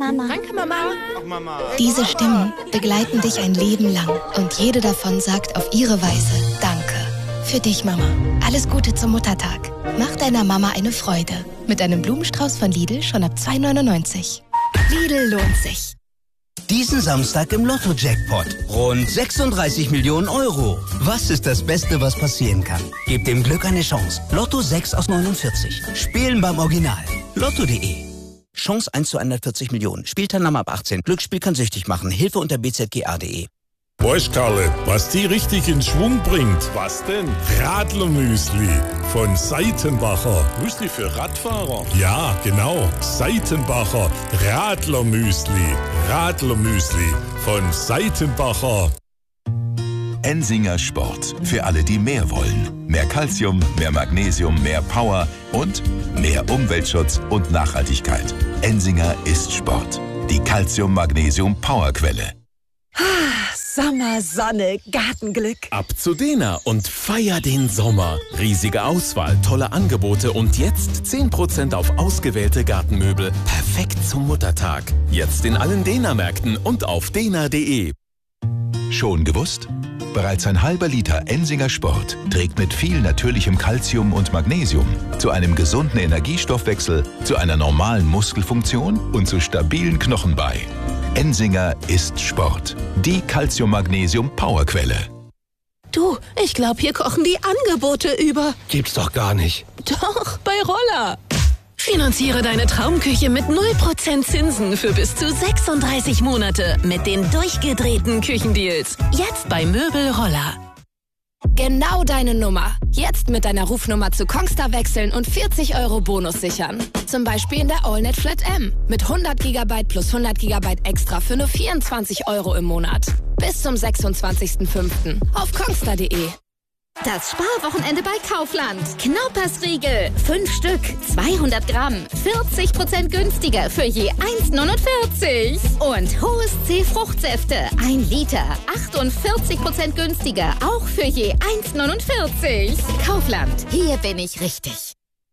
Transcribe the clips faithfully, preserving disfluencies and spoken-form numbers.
Mama. Danke, Mama. Ach, Mama. Diese Stimmen begleiten dich ein Leben lang und jede davon sagt auf ihre Weise Danke. Für dich, Mama. Alles Gute zum Muttertag. Mach deiner Mama eine Freude. Mit einem Blumenstrauß von Lidl schon ab zwei neunundneunzig. Lidl lohnt sich. Diesen Samstag im Lotto-Jackpot. Rund sechsunddreißig Millionen Euro. Was ist das Beste, was passieren kann? Gebt dem Glück eine Chance. Lotto sechs aus neunundvierzig. Spielen beim Original. Lotto punkt de. Chance eins zu hundertvierzig Millionen. Spielteilnahme ab achtzehn. Glücksspiel kann süchtig machen. Hilfe unter b z g a punkt de. Weißt, Karle, was die richtig in Schwung bringt? Was denn? Radlermüsli von Seitenbacher. Müsli für Radfahrer? Ja, genau. Seitenbacher Radlermüsli. Radlermüsli von Seitenbacher. Ensinger Sport. Für alle, die mehr wollen. Mehr Calcium, mehr Magnesium, mehr Power und mehr Umweltschutz und Nachhaltigkeit. Ensinger ist Sport. Die Calcium-Magnesium-Powerquelle. Sommer, Sonne, Gartenglück. Ab zu Dena und feier den Sommer. Riesige Auswahl, tolle Angebote und jetzt zehn Prozent auf ausgewählte Gartenmöbel. Perfekt zum Muttertag. Jetzt in allen Dena-Märkten und auf dena punkt de. Schon gewusst? Bereits ein halber Liter Ensinger Sport trägt mit viel natürlichem Calcium und Magnesium zu einem gesunden Energiestoffwechsel, zu einer normalen Muskelfunktion und zu stabilen Knochen bei. Ensinger ist Sport. Die Calcium-Magnesium-Powerquelle. Du, ich glaube, hier kochen die Angebote über. Gibt's doch gar nicht. Doch, bei Roller. Finanziere deine Traumküche mit null Prozent Zinsen für bis zu sechsunddreißig Monate mit den durchgedrehten Küchendeals. Jetzt bei Möbel Roller. Genau deine Nummer. Jetzt mit deiner Rufnummer zu Kongstar wechseln und vierzig Euro Bonus sichern. Zum Beispiel in der AllNet Flat M. Mit hundert Gigabyte plus hundert Gigabyte extra für nur vierundzwanzig Euro im Monat. Bis zum sechsundzwanzigsten fünften auf kongstar punkt de. Das Sparwochenende bei Kaufland. Knaupersriegel. Fünf Stück. zweihundert Gramm. vierzig Prozent günstiger für je eins neunundvierzig. Und Hohes C Fruchtsäfte. Ein Liter. achtundvierzig Prozent günstiger. Auch für je eins neunundvierzig. Kaufland. Hier bin ich richtig.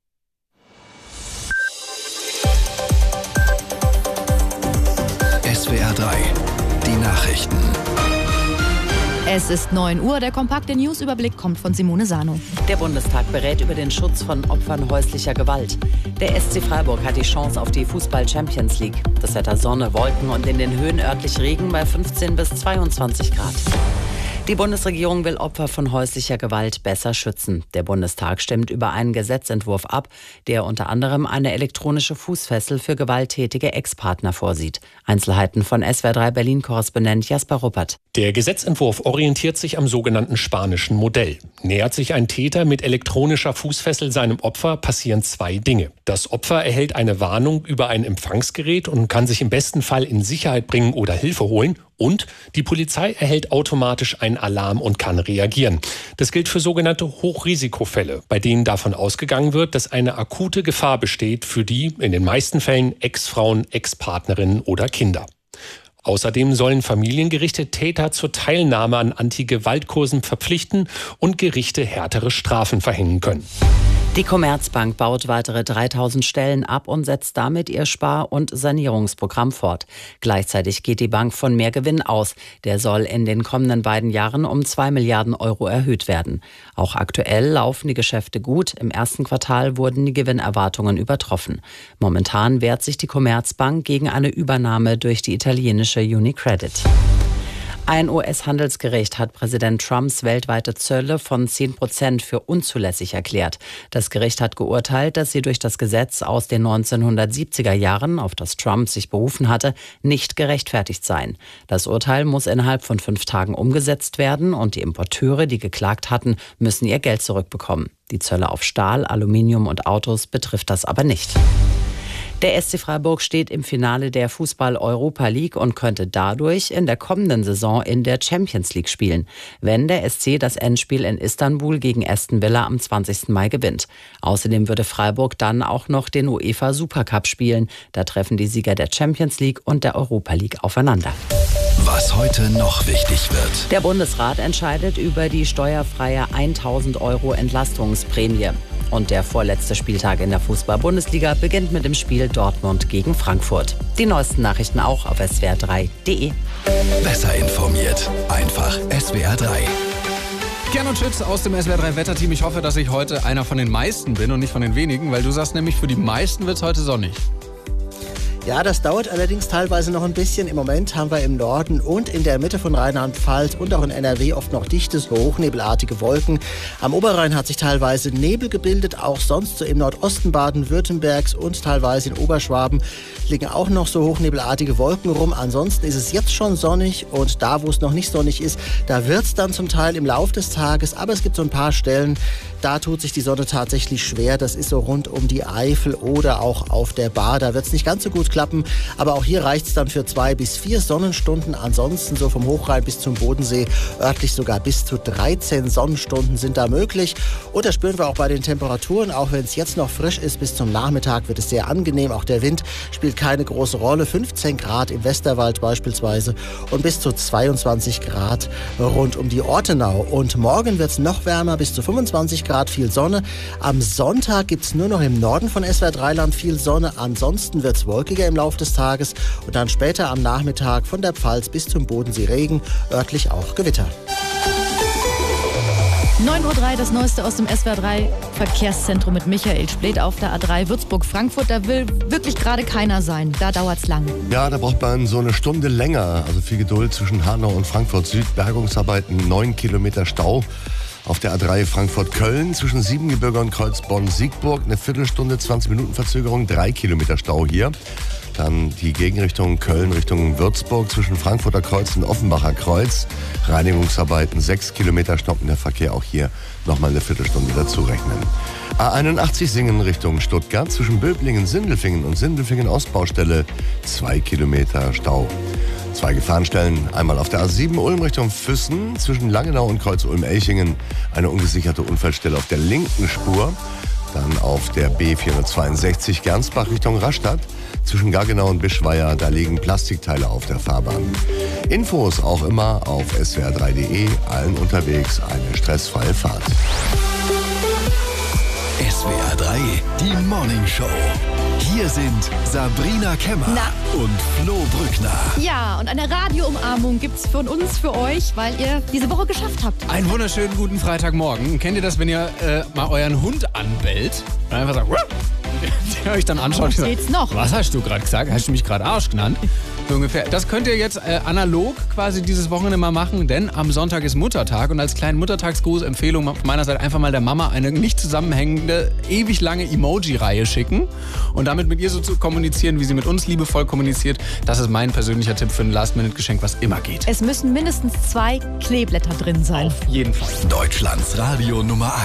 S W R drei. Die Nachrichten. Es ist neun Uhr, der kompakte Newsüberblick kommt von Simone Sano. Der Bundestag berät über den Schutz von Opfern häuslicher Gewalt. Der S C Freiburg hat die Chance auf die Fußball-Champions League. Das Wetter Sonne, Wolken und in den Höhen örtlich Regen bei fünfzehn bis zweiundzwanzig Grad. Die Bundesregierung will Opfer von häuslicher Gewalt besser schützen. Der Bundestag stimmt über einen Gesetzentwurf ab, der unter anderem eine elektronische Fußfessel für gewalttätige Ex-Partner vorsieht. Einzelheiten von S W R drei Berlin-Korrespondent Jasper Ruppert. Der Gesetzentwurf orientiert sich am sogenannten spanischen Modell. Nähert sich ein Täter mit elektronischer Fußfessel seinem Opfer, passieren zwei Dinge. Das Opfer erhält eine Warnung über ein Empfangsgerät und kann sich im besten Fall in Sicherheit bringen oder Hilfe holen. Und die Polizei erhält automatisch einen Alarm und kann reagieren. Das gilt für sogenannte Hochrisikofälle, bei denen davon ausgegangen wird, dass eine akute Gefahr besteht für die, in den meisten Fällen, Ex-Frauen, Ex-Partnerinnen oder Kinder. Außerdem sollen Familiengerichte Täter zur Teilnahme an Anti-Gewalt-Kursen verpflichten und Gerichte härtere Strafen verhängen können. Die Commerzbank baut weitere dreitausend Stellen ab und setzt damit ihr Spar- und Sanierungsprogramm fort. Gleichzeitig geht die Bank von mehr Gewinn aus. Der soll in den kommenden beiden Jahren um zwei Milliarden Euro erhöht werden. Auch aktuell laufen die Geschäfte gut. Im ersten Quartal wurden die Gewinnerwartungen übertroffen. Momentan wehrt sich die Commerzbank gegen eine Übernahme durch die italienische UniCredit. Ein U S-Handelsgericht hat Präsident Trumps weltweite Zölle von zehn Prozent für unzulässig erklärt. Das Gericht hat geurteilt, dass sie durch das Gesetz aus den neunzehnhundertsiebziger Jahren, auf das Trump sich berufen hatte, nicht gerechtfertigt seien. Das Urteil muss innerhalb von fünf Tagen umgesetzt werden und die Importeure, die geklagt hatten, müssen ihr Geld zurückbekommen. Die Zölle auf Stahl, Aluminium und Autos betrifft das aber nicht. Der S C Freiburg steht im Finale der Fußball-Europa League und könnte dadurch in der kommenden Saison in der Champions League spielen, wenn der S C das Endspiel in Istanbul gegen Aston Villa am zwanzigsten Mai gewinnt. Außerdem würde Freiburg dann auch noch den UEFA Supercup spielen. Da treffen die Sieger der Champions League und der Europa League aufeinander. Was heute noch wichtig wird. Der Bundesrat entscheidet über die steuerfreie tausend Euro Entlastungsprämie. Und der vorletzte Spieltag in der Fußball-Bundesliga beginnt mit dem Spiel Dortmund gegen Frankfurt. Die neuesten Nachrichten auch auf S W R drei punkt de. Besser informiert. Einfach S W R drei. Gernot Schütz aus dem S W R drei Wetterteam. Ich hoffe, dass ich heute einer von den meisten bin und nicht von den wenigen, weil du sagst nämlich, für die meisten wird es heute sonnig. Ja, das dauert allerdings teilweise noch ein bisschen. Im Moment haben wir im Norden und in der Mitte von Rheinland-Pfalz und auch in N R W oft noch dichte, so hochnebelartige Wolken. Am Oberrhein hat sich teilweise Nebel gebildet, auch sonst so im Nordosten Baden-Württembergs und teilweise in Oberschwaben liegen auch noch so hochnebelartige Wolken rum. Ansonsten ist es jetzt schon sonnig und da, wo es noch nicht sonnig ist, da wird es dann zum Teil im Laufe des Tages. Aber es gibt so ein paar Stellen, da tut sich die Sonne tatsächlich schwer. Das ist so rund um die Eifel oder auch auf der Baar. Da wird es nicht ganz so gut klappen. Aber auch hier reicht es dann für zwei bis vier Sonnenstunden. Ansonsten so vom Hochrhein bis zum Bodensee örtlich sogar bis zu dreizehn Sonnenstunden sind da möglich. Und das spüren wir auch bei den Temperaturen. Auch wenn es jetzt noch frisch ist, bis zum Nachmittag wird es sehr angenehm. Auch der Wind spielt keine große Rolle. fünfzehn Grad im Westerwald beispielsweise und bis zu zweiundzwanzig Grad rund um die Ortenau. Und morgen wird es noch wärmer, bis zu fünfundzwanzig Grad, viel Sonne. Am Sonntag gibt es nur noch im Norden von S W R drei Land viel Sonne. Ansonsten wird es wolkiger im Laufe des Tages und dann später am Nachmittag von der Pfalz bis zum Bodensee Regen, örtlich auch Gewitter. neun Uhr drei, das Neueste aus dem S W R drei Verkehrszentrum mit Michael Spleth auf der A drei Würzburg-Frankfurt. Da will wirklich gerade keiner sein. Da dauert's lang. Ja, da braucht man so eine Stunde länger. Also viel Geduld zwischen Hanau und Frankfurt Süd. Bergungsarbeiten, neun Kilometer Stau. Auf der A drei Frankfurt-Köln zwischen Siebengebirge und Kreuzbonn-Siegburg eine Viertelstunde, zwanzig Minuten Verzögerung, drei Kilometer Stau hier. Dann die Gegenrichtung Köln Richtung Würzburg zwischen Frankfurter Kreuz und Offenbacher Kreuz. Reinigungsarbeiten, sechs Kilometer stoppender Verkehr, auch hier nochmal eine Viertelstunde dazu rechnen. A einundachtzig Singen Richtung Stuttgart zwischen Böblingen, Sindelfingen und Sindelfingen Ostbaustelle, zwei Kilometer Stau. Zwei Gefahrenstellen, einmal auf der A sieben Ulm Richtung Füssen zwischen Langenau und Kreuz Ulm-Elchingen, eine ungesicherte Unfallstelle auf der linken Spur. Dann auf der B vierhundertzweiundsechzig Gernsbach Richtung Rastatt zwischen Gaggenau und Bischweier, da liegen Plastikteile auf der Fahrbahn. Infos auch immer auf S W R drei punkt de, allen unterwegs eine stressfreie Fahrt. S W R drei, die Morning Show. Hier sind Sabrina Kemmer Na. und Flo Brückner. Ja, und eine Radioumarmung gibt's von uns für euch, weil ihr diese Woche geschafft habt. Einen wunderschönen guten Freitagmorgen. Kennt ihr das, wenn ihr äh, mal euren Hund anbellt und einfach sagt, der euch dann anschaut und sagt, geht's noch? Was hast du gerade gesagt? Hast du mich gerade Arsch genannt? So ungefähr. Das könnt ihr jetzt äh, analog quasi dieses Wochenende mal machen, denn am Sonntag ist Muttertag und als kleinen Muttertagsgruß Empfehlung von meiner Seite einfach mal der Mama eine nicht zusammenhängende, ewig lange Emoji-Reihe schicken und damit mit ihr so zu kommunizieren, wie sie mit uns liebevoll kommuniziert. Das ist mein persönlicher Tipp für ein Last-Minute-Geschenk, was immer geht. Es müssen mindestens zwei Kleeblätter drin sein. Auf jeden Fall. Deutschlands Radio Nummer eins.